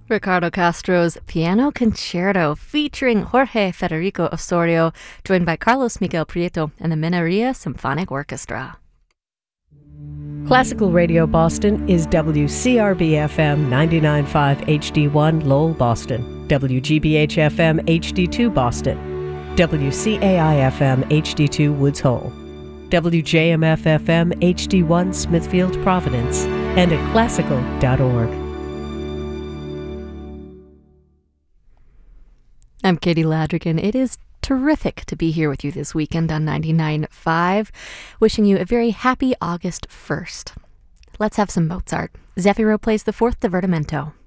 Ricardo Castro's Piano Concerto featuring Jorge Federico Osorio, joined by Carlos Miguel Prieto and the Mineria Symphonic Orchestra. Classical Radio Boston is WCRB-FM 99.5 HD1 Lowell, Boston, WGBH-FM HD2 Boston, WCAI-FM HD2 Woods Hole, WJMF-FM HD1 Smithfield, Providence, and at classical.org. I'm Katie Ladrigan. It is terrific to be here with you this weekend on 99.5. Wishing you a very happy August 1st. Let's have some Mozart. Zefiro plays the fourth divertimento.